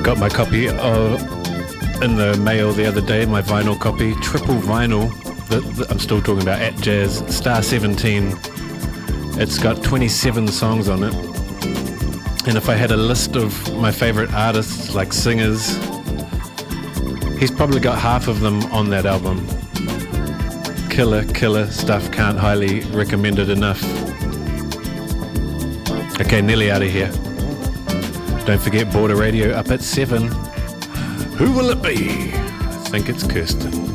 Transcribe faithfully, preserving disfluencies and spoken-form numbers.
Got my copy of, in the mail the other day, my vinyl copy, triple vinyl, that, that I'm still talking about, At Jazz, Star seventeen. It's got twenty-seven songs on it. And if I had a list of my favorite artists, like singers, he's probably got half of them on that album. Killer, killer stuff, can't highly recommend it enough. Okay, nearly out of here. Don't forget Border Radio up at seven. Who will it be? I think it's Kirsten.